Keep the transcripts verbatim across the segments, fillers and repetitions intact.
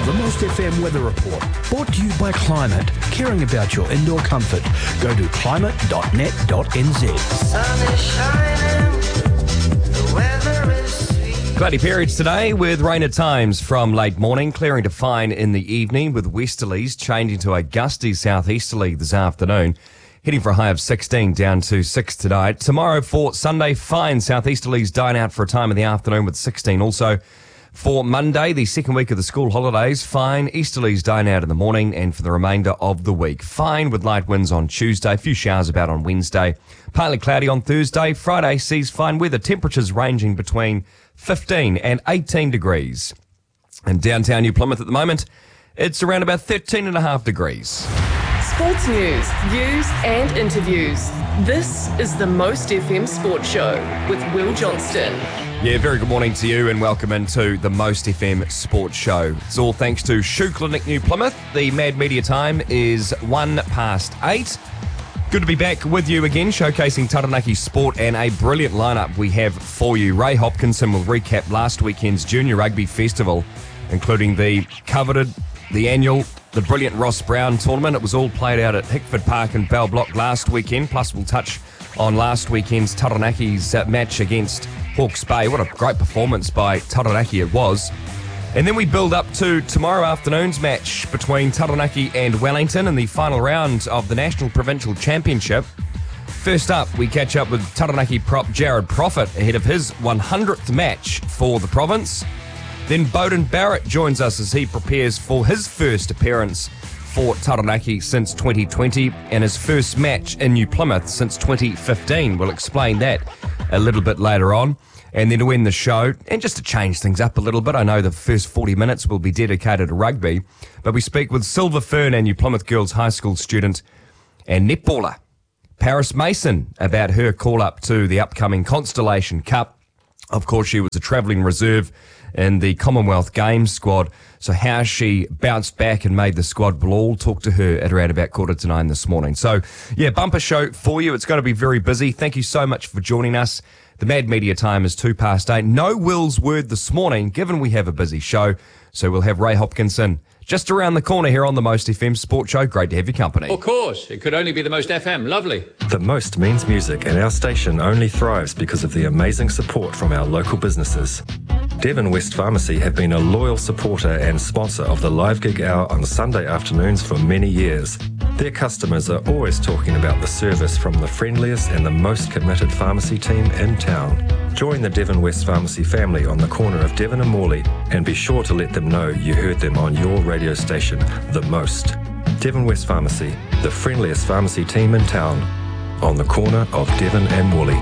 the Most F M Weather Report, brought to you by Climate. Caring about your indoor comfort. Go to climate dot net dot n z. Sun is shining, the weather is sweet. Cloudy periods today with rain at times from late morning, clearing to fine in the evening with westerlies changing to a gusty southeasterly this afternoon. Heading for a high of sixteen down to six tonight. Tomorrow for Sunday, fine southeasterlies dine out for a time in the afternoon with sixteen also. For Monday, the second week of the school holidays, fine easterlies dine out in the morning, and for the remainder of the week, fine with light winds on Tuesday, a few showers about on Wednesday, partly cloudy on Thursday. Friday sees fine weather, temperatures ranging between fifteen and eighteen degrees. In downtown New Plymouth at the moment, it's around about thirteen and a half degrees. Sports news, views and interviews. This is the Most F M Sports Show with Will Johnston. Yeah, very good morning to you and welcome into the Most F M Sports Show. It's all thanks to Shoe Clinic New Plymouth. The Mad Media time is one past eight. Good to be back with you again, showcasing Taranaki sport and a brilliant lineup we have for you. Ray Hopkinson will recap last weekend's Junior Rugby Festival, including the coveted, the annual, the brilliant Ross Brown tournament. It was all played out at Hickford Park and Bell Block last weekend. Plus, we'll touch on last weekend's Taranaki's uh, match against Hawke's Bay. What a great performance by Taranaki it was. And then we build up to tomorrow afternoon's match between Taranaki and Wellington in the final round of the National Provincial Championship. First up, we catch up with Taranaki prop Jared Profit ahead of his one hundredth match for the province. Then Bowden Barrett joins us as he prepares for his first appearance for Taranaki since twenty twenty and his first match in New Plymouth since twenty fifteen. We'll explain that a little bit later on. And then to end the show, and just to change things up a little bit, I know the first forty minutes will be dedicated to rugby, but we speak with Silver Fern and New Plymouth Girls High School student and netballer Paris Mason about her call-up to the upcoming Constellation Cup. Of course, she was a travelling reserve in the Commonwealth Games squad. So how she bounced back and made the squad, we'll all talk to her at around about quarter to nine this morning. So, yeah, bumper show for you. It's going to be very busy. Thank you so much for joining us. The Mad Media time is two past eight. No Will's word this morning, given we have a busy show. So we'll have Ray Hopkinson just around the corner here on the Most F M Sports Show. Great to have your company. Of course. It could only be the Most F M. Lovely. The Most means music, and our station only thrives because of the amazing support from our local businesses. Devon West Pharmacy have been a loyal supporter and sponsor of the Live Gig Hour on Sunday afternoons for many years. Their customers are always talking about the service from the friendliest and the most committed pharmacy team in town. Join the Devon West Pharmacy family on the corner of Devon and Morley and be sure to let them know you heard them on your radio station, The Most. Devon West Pharmacy, the friendliest pharmacy team in town, on the corner of Devon and Morley.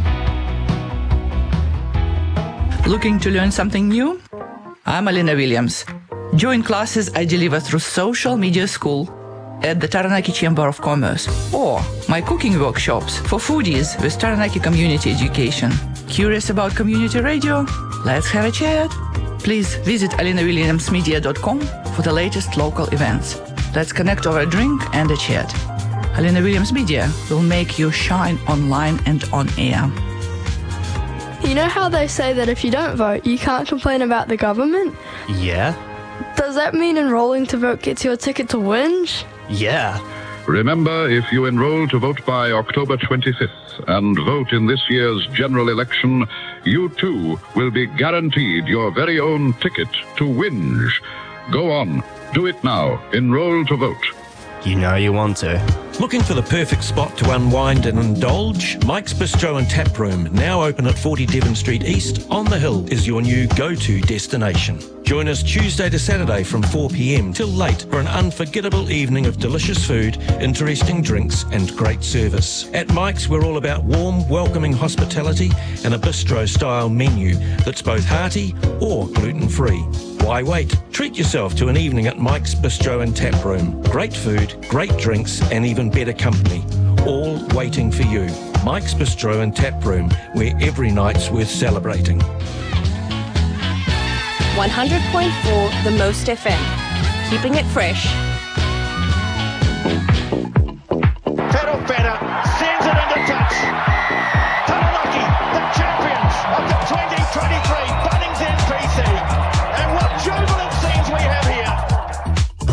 Looking to learn something new? I'm Alina Williams. Join classes I deliver through Social Media School at the Taranaki Chamber of Commerce, or my cooking workshops for foodies with Taranaki Community Education. Curious about community radio? Let's have a chat. Please visit alina williams media dot com for the latest local events. Let's connect over a drink and a chat. Alina Williams Media will make you shine online and on air. You know how they say that if you don't vote, you can't complain about the government? Yeah. Does that mean enrolling to vote gets you a ticket to Whinge? Yeah. Remember, if you enroll to vote by October twenty-fifth and vote in this year's general election, you too will be guaranteed your very own ticket to Whinge. Go on, do it now. Enroll to vote. You know you want to. Looking for the perfect spot to unwind and indulge? Mike's Bistro and Tap Room, now open at forty Devon Street East, on the hill, is your new go-to destination. Join us Tuesday to Saturday from four p.m. till late for an unforgettable evening of delicious food, interesting drinks and great service. At Mike's, we're all about warm, welcoming hospitality and a bistro-style menu that's both hearty or gluten-free. Why wait? Treat yourself to an evening at Mike's Bistro and Tap Room. Great food, great drinks and even better company, all waiting for you. Mike's Bistro and Tap Room, where every night's worth celebrating. one hundred point four The Most F M. Keeping it fresh. Fero Feta sends it into touch. Taranaki, the champions of the twenty twenty-three Bunnings N P C. And what jubilant scenes we have here.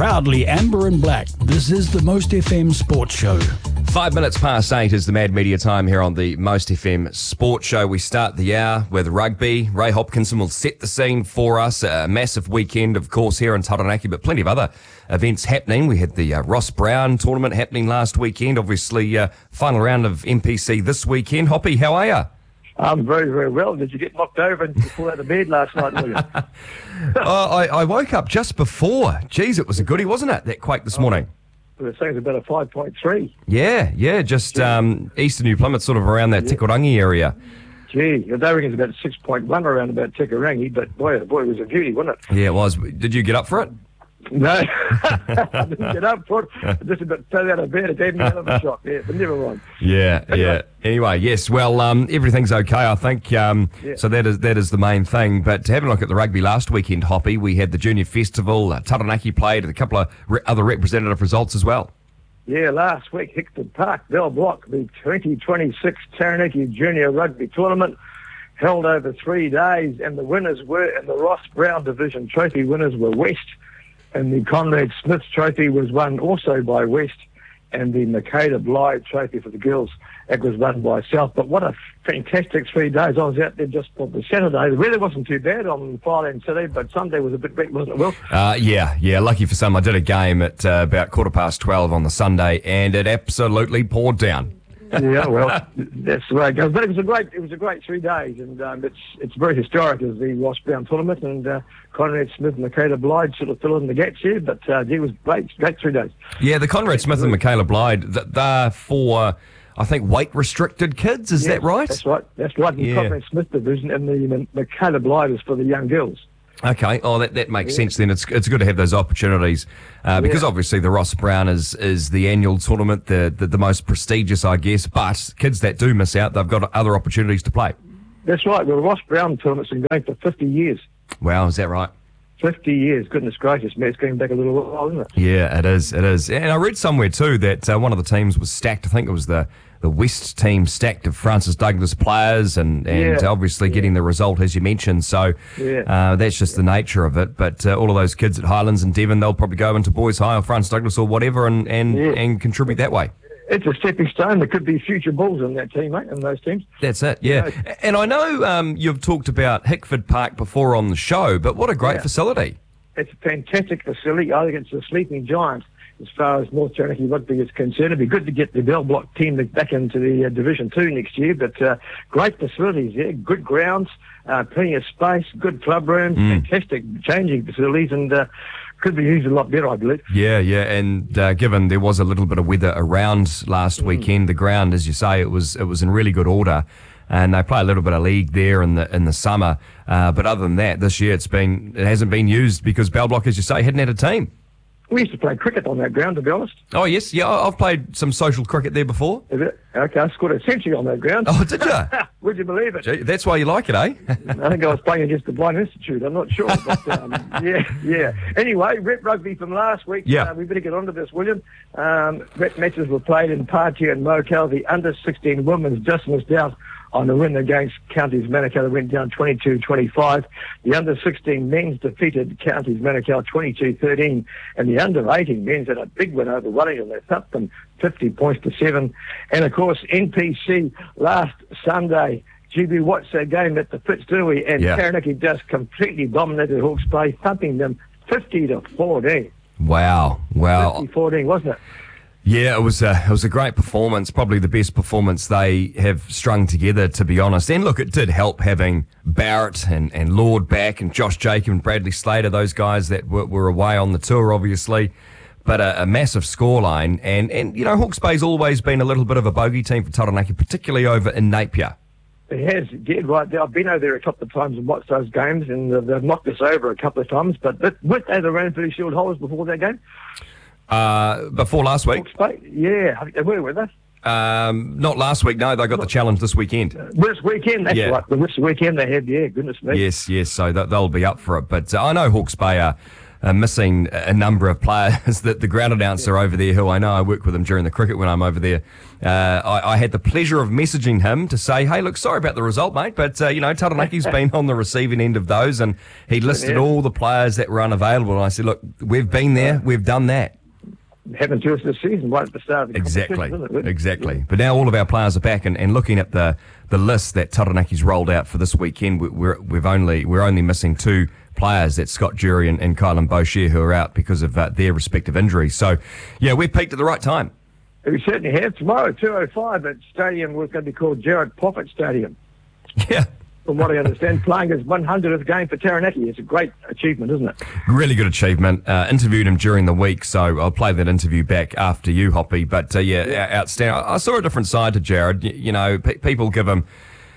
Proudly amber and black, this is the Most F M Sports Show. Five minutes past eight is the Mad Media time here on the Most F M Sports Show. We start the hour with rugby. Ray Hopkinson will set the scene for us. A massive weekend, of course, here in Taranaki, but plenty of other events happening. We had the uh, Ross Brown tournament happening last weekend. Obviously, uh, final round of M P C this weekend. Hoppy, how are you? I'm very, very well. Did you get knocked over and fall out of bed last night, William? oh, I, I woke up just before. Geez, it was a goodie, wasn't it, that quake this morning? I was saying it was about a five point three. Yeah, yeah, just um, eastern New Plymouth, sort of around that yeah. Tikorangi area. Gee, I reckon it's about six point one around about Tikorangi, but boy, boy, it was a beauty, wasn't it? Yeah, it was. Did you get up for it? No, I didn't get up for it. I just about fell out of bed. It gave me another shock. Yeah, but never mind. Yeah, anyway. yeah. Anyway, yes. Well, um, everything's okay, I think. Um, yeah. So that is that is the main thing. But having a look at the rugby last weekend, Hoppy, we had the Junior Festival. Uh, Taranaki played, and a couple of re- other representative results as well. Yeah, last week, Hickford Park, Bell Block, the twenty twenty-six Taranaki Junior Rugby Tournament held over three days, and the winners were, and the Ross Brown Division Trophy winners were West. And the Conrad Smith Trophy was won also by West, and the Michaela Blythe Trophy for the girls, it was won by South. But what a fantastic three days. I was out there just for the Saturday. The weather wasn't too bad on Friday and Saturday, but Sunday was a bit wet, wasn't it, Will? Uh, yeah, yeah, lucky for some. I did a game at uh, about quarter past twelve on the Sunday, and it absolutely poured down. Yeah, well, that's the way it goes. But it was a great, it was a great three days, and um, it's it's very historic as the Ross Brown tournament, and uh, Conrad Smith and Michaela Blythe sort of fill in the gaps here. But uh, it was great, great three days. Yeah, the Conrad Smith and Michaela Blythe, they're for, I think, weight restricted kids. Is yes, that right? That's right. That's right. The yeah. Conrad Smith division, and the Michaela Blythe is for the young girls. Okay, oh, that, that makes yeah. sense then. It's it's good to have those opportunities uh, because yeah. obviously the Ross Brown is, is the annual tournament, the, the the most prestigious, I guess, but kids that do miss out, they've got other opportunities to play. That's right. Well, the Ross Brown tournament's been going for fifty years. Wow, is that right? fifty years, goodness gracious, man, it's going back a little while, isn't it? Yeah, it is, it is. And I read somewhere too that uh, one of the teams was stacked, I think it was the the West team stacked of Francis Douglas players and, and yeah. obviously yeah. getting the result as you mentioned. So yeah. uh, that's just the nature of it. But uh, all of those kids at Highlands and Devon, they'll probably go into Boys High or Francis Douglas or whatever and, and, yeah. and contribute that way. It's a stepping stone. There could be future Bulls in that team, mate, in those teams. That's it, yeah. You know, and I know um, you've talked about Hickford Park before on the show, but what a great yeah. facility. It's a fantastic facility. I think it's a sleeping giant as far as North Taranaki rugby is concerned. It'd be good to get the Bell Block team back into the uh, Division Two next year. But uh, great facilities there, good grounds, uh, plenty of space, good club rooms, mm. fantastic changing facilities, and uh, could be used a lot better, I believe. Yeah, yeah, and uh, given there was a little bit of weather around last mm. weekend, the ground, as you say, it was it was in really good order. And they play a little bit of league there in the in the summer, uh, but other than that, this year it's been it hasn't been used because Bell Block, as you say, hadn't had a team. We used to play cricket on that ground, to be honest. Oh yes, yeah, I've played some social cricket there before. Is it? Okay, I scored a century on that ground. Oh, did you? Would you believe it? Gee, that's why you like it, eh? I think I was playing against the Blind Institute. I'm not sure, but um, yeah, yeah. Anyway, rep rugby from last week. Yeah, uh, we better get on to this, William. Um, rep matches were played in Partia and Mokau. The under sixteen women's just missed out on the win against Counties Manukau. Went down twenty-two twenty-five. The under sixteen men's defeated Counties Manukau twenty-two thirteen. And the under eighteen men's had a big win over Wellington. They thumped them fifty points to seven. And, of course, N P C last Sunday. G B watched that game at the Fitzroy, and yeah. Taranaki just completely dominated Hawke's Bay, thumping them fifty to fourteen. Wow, wow. fifty fourteen, wasn't it? Yeah, it was a, it was a great performance, probably the best performance they have strung together, to be honest. And look, it did help having Barrett and, and Lord back and Josh Jacob and Bradley Slater, those guys that were, were away on the tour, obviously. But a, a massive scoreline. And, and, you know, Hawke's Bay's always been a little bit of a bogey team for Taranaki, particularly over in Napier. It has, yeah, right there. I've been over there a couple of times and watched those games, and uh, they've knocked us over a couple of times. But weren't they the Ranfurly Shield holders before that game? Uh, before last week? Yeah, I think they were, weren't they? Um, not last week, no. They got the challenge this weekend. Uh, this weekend, that's yeah. right. The this weekend they had, yeah, goodness me. Yes, yes, so that, they'll be up for it. But uh, I know Hawke's Bay are, are missing a number of players. That the ground announcer over there, who I know I work with him during the cricket when I'm over there, uh, I, I had the pleasure of messaging him to say, hey, look, sorry about the result, mate, but, uh, you know, Taranaki's been on the receiving end of those, and he listed Yeah. all the players that were unavailable, and I said, look, we've been there, we've done that. Happened to us this season, right at the start of the Exactly, competition, isn't it? exactly. But now all of our players are back, and, and looking at the, the list that Taranaki's rolled out for this weekend, we- we're we've only we're only missing two players. That's Scott Jury and, and Kylan Boshier, who are out because of uh, their respective injuries. So, yeah, we're peaked at the right time. We certainly have. Tomorrow, two oh five at stadium was going to be called Gerard Poffett Stadium. Yeah. From what I understand, playing his one hundredth game for Taranaki. It's a great achievement, isn't it? Really good achievement. Uh, interviewed him during the week, so I'll play that interview back after you, Hoppy. But, uh, yeah, yeah, outstanding. I I saw a different side to Jared. You, you know, pe- people give him...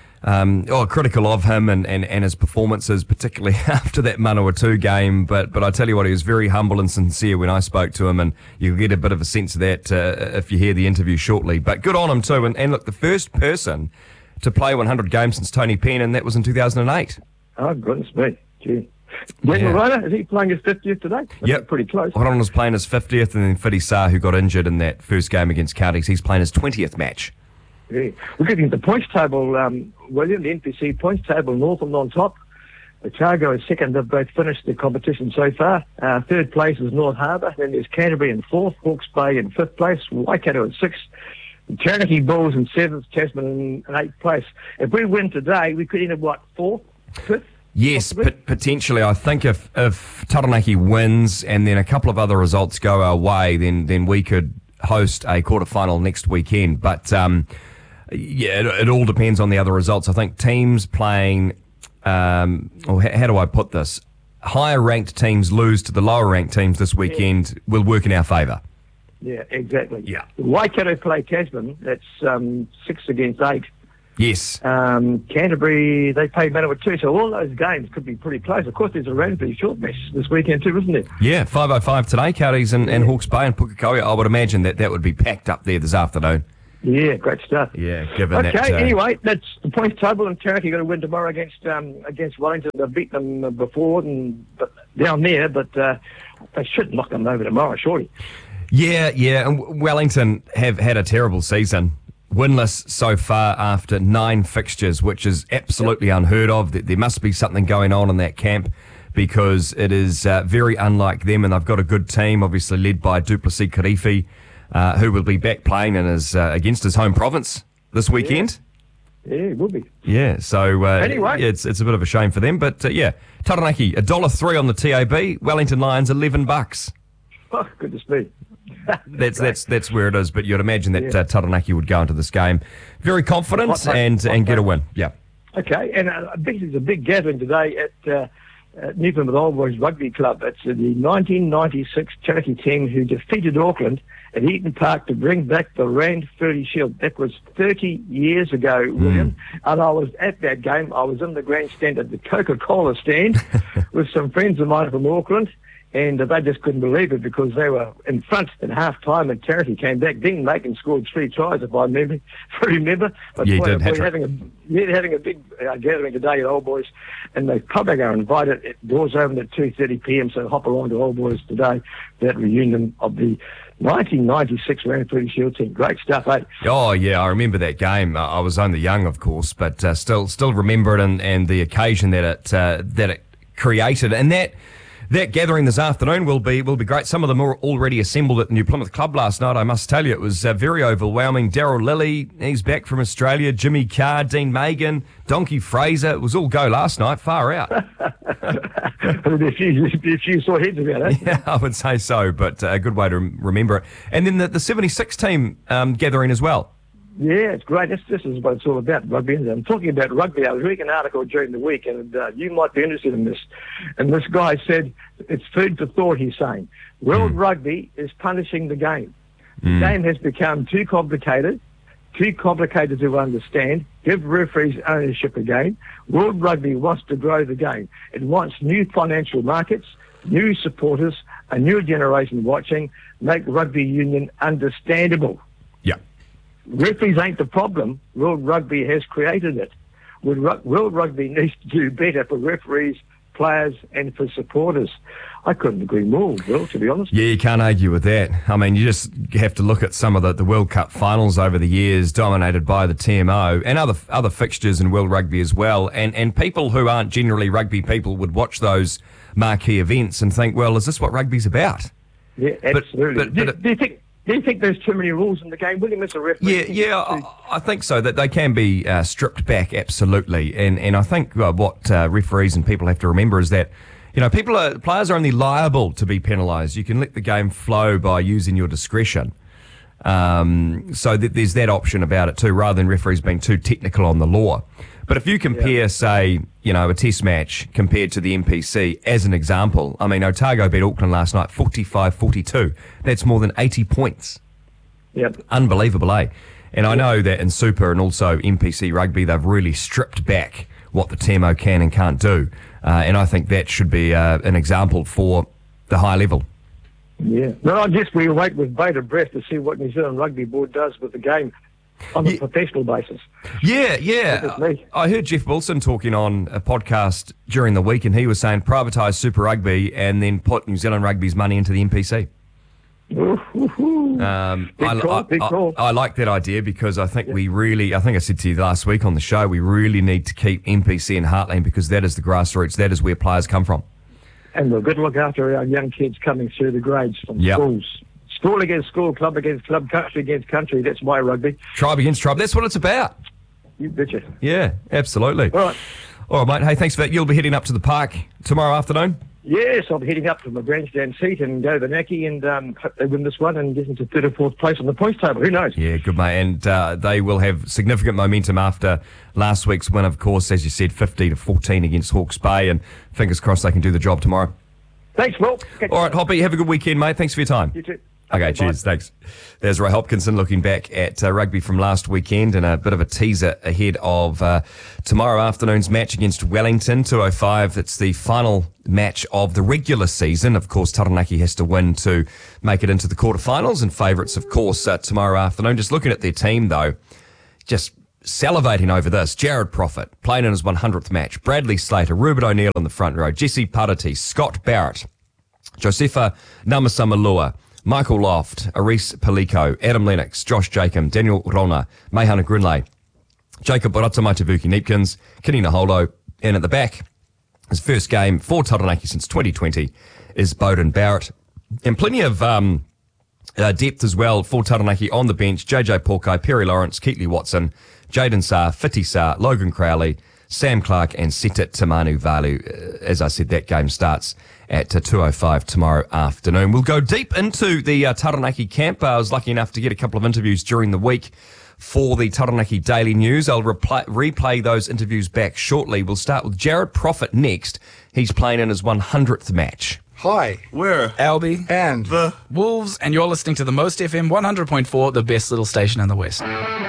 Um, oh, critical of him and, and, and his performances, particularly after that Manawa two game. But but I tell you what, he was very humble and sincere when I spoke to him, and you'll get a bit of a sense of that uh, if you hear the interview shortly. But good on him too. And, and look, the first person to play one hundred games since Tony Penn, and that was in two thousand eight. Oh, goodness me. Gee. Daniel Yeah. Ryder, is he playing his fiftieth today? That's Yep. pretty close. Hodon was playing his fiftieth, and then Fiddy Sarr, who got injured in that first game against Counties, he's playing his twentieth match. Yeah. Looking at the points table, um, William, the N P C points table, Northland on top. Otago is second. They've both finished the competition so far. Uh, third place is North Harbour. Then there's Canterbury in fourth, Hawke's Bay in fifth place, Waikato in sixth, Taranaki Bulls in seventh, Tasman in, in eighth place. If we win today, we could end up, what, fourth, fifth? Yes, pot- potentially. I think if, if Taranaki wins and then a couple of other results go our way, then then we could host a quarterfinal next weekend. But um, yeah, it, it all depends on the other results. I think teams playing, um, or h- how do I put this? Higher ranked teams lose to the lower ranked teams this weekend will work in our favour. Yeah, exactly. Yeah. Waikato play Tasman. That's um, six against eight. Yes. Um, Canterbury, they play Manawa too. So all those games could be pretty close. Of course, there's a relatively short match this weekend too, isn't there? Yeah, five oh five today, Counties and, and Hawke's Bay and Pukekohe. I would imagine that that would be packed up there this afternoon. Yeah, great stuff. Yeah, given Okay, that. uh, anyway, that's the points table, and Taranaki got to win tomorrow against um, against Wellington. They've beaten them before and but down there, but uh, they should knock them over tomorrow, surely. Yeah, yeah, and Wellington have had a terrible season. Winless so far after nine fixtures, which is absolutely unheard of. There must be something going on in that camp because it is uh, very unlike them, and they've got a good team, obviously led by Duplessis Karifi, uh, who will be back playing in his, uh, against his home province this weekend. Yeah, it will be. Yeah, so uh, Anyway. yeah, it's it's a bit of a shame for them, but uh, yeah, Taranaki a dollar three on the T A B, Wellington Lions eleven bucks. Oh, goodness me. That's that's that's where it is. But you'd imagine that Yeah. uh, Taranaki would go into this game very confident Hot, hot, and hot, and get a hot. win. Yeah. Okay, and uh, big, there's a big gathering today at, uh, at Newfoundland Old Boys Rugby Club. It's uh, the nineteen ninety-six Taranaki team who defeated Auckland at Eaton Park to bring back the Rand thirty Shield. That was thirty years ago, William. And I was at that game. I was in the grandstand at the Coca-Cola stand with some friends of mine from Auckland. And they just couldn't believe it because they were in front at half-time and Taranaki came back. Dean Macon scored three tries, if I remember. If I remember. But Yeah, he boy, did, boy, hat-trick. having a, yeah, having a big uh, gathering today at Old Boys. And the public are invited. It, doors open at two thirty p.m, so hop along to Old Boys today. That reunion of the nineteen ninety-six Rand thirty Shield team. Great stuff, eh? Oh yeah, I remember that game. Uh, I was only young, of course, but uh, still still remember it and, and the occasion that it uh, that it created. And that. That gathering this afternoon will be will be great. Some of them are already assembled at the New Plymouth Club last night. I must tell you, it was uh, very overwhelming. Daryl Lilly, he's back from Australia. Jimmy Carr, Dean Magan, Donkey Fraser. It was all go last night. Far out. a, few, a few sore heads about it. Yeah, I would say so, but uh, a good way to rem- remember it. And then the, the seventy-six team um, gathering as well. Yeah, it's great. This, this is what it's all about, rugby. And I'm talking about rugby. I was reading an article during the week, and uh, you might be interested in this. And this guy said, it's food for thought, he's saying. World Mm. rugby is punishing the game. The Mm. game has become too complicated, too complicated to understand. Give referees ownership again. World rugby wants to grow the game. It wants new financial markets, new supporters, a new generation watching, make rugby union understandable. Yeah. Referees ain't the problem. World Rugby has created it. World Ru- World Rugby needs to do better for referees, players and for supporters. I couldn't agree more, Will, to be honest. Yeah, you can't argue with that. I mean, you just have to look at some of the, the World Cup finals over the years, dominated by the T M O, and other other fixtures in World Rugby as well. And, and people who aren't generally rugby people would watch those marquee events and think, well, is this what rugby's about? Yeah, absolutely. But, but, do, but, do you think do you think there's too many rules in the game? Will you miss a referee? Yeah, yeah, I, I think so. That they can be uh, stripped back, absolutely. And and I think uh, what uh, referees and people have to remember is that, you know, people are, players are only liable to be penalised. You can let the game flow by using your discretion. Um, so th- there's that option about it too, rather than referees being too technical on the law. But if you compare, yeah. say, you know, a test match compared to the M P C, as an example, I mean, Otago beat Auckland last night forty-five forty-two. That's more than eighty points. Yep. Unbelievable, eh? And I know that in Super and also M P C Rugby, they've really stripped back what the T M O can and can't do. Uh, and I think that should be uh, an example for the high level. Yeah. No, I guess we wait with bated breath to see what New Zealand Rugby Board does with the game on a yeah. professional basis. Yeah, yeah. I heard Jeff Wilson talking on a podcast during the week, and he was saying privatise Super Rugby and then put New Zealand Rugby's money into the M P C. Ooh, ooh, ooh. Um, big I, call, I, big I, call. I like that idea because I think yeah. we really, I think I said to you last week on the show, we really need to keep M P C in Heartland because that is the grassroots, that is where players come from. And we've got to look after our young kids coming through the grades from yep. schools. School against school, club against club, country against country. That's my rugby. Tribe against tribe. That's what it's about. You betcha. Yeah, absolutely. All right. All right, mate. Hey, thanks for that. You'll be heading up to the park tomorrow afternoon? Yes, I'll be heading up to my grandstand seat and go to the Naki and um, hope they win this one and get into third or fourth place on the points table. Who knows? Yeah, good, mate. And uh, they will have significant momentum after last week's win, of course, as you said, fifty to fourteen against Hawke's Bay. And fingers crossed they can do the job tomorrow. Thanks, Will. All right, Hoppy, have a good weekend, mate. Thanks for your time. You too. Okay, okay cheers. Bye. Thanks. There's Ray Hopkinson looking back at uh, rugby from last weekend and a bit of a teaser ahead of uh, tomorrow afternoon's match against Wellington, two oh five. That's the final match of the regular season. Of course, Taranaki has to win to make it into the quarterfinals, and favourites, of course, uh, tomorrow afternoon. Just looking at their team, though, just salivating over this. Jared Prophet playing in his one hundredth match. Bradley Slater, Ruben O'Neill in the front row. Jesse Parati, Scott Barrett, Josefa Namasamalua, Michael Loft, Aris Palico, Adam Lennox, Josh Jacob, Daniel Rona, Mehana Grinley, Jacob Ratamatavuki Neepkins, Kenny Naholo, and at the back, his first game for Taranaki since twenty twenty is Bowden Barrett. And plenty of um, uh, depth as well for Taranaki on the bench. J J Porkai, Perry Lawrence, Keatley Watson, Jaden Saar, Fiti Saar, Logan Crowley, Sam Clark and Setit Tamanu Valu. Uh, as I said, that game starts at uh, two oh five tomorrow afternoon. We'll go deep into the uh, Taranaki camp. Uh, I was lucky enough to get a couple of interviews during the week for the Taranaki Daily News. I'll reply, replay those interviews back shortly. We'll start with Jared Prophet next. He's playing in his one hundredth match. Hi, we're Albie and the Wolves, and you're listening to the Most F M one hundred point four, the best little station in the West.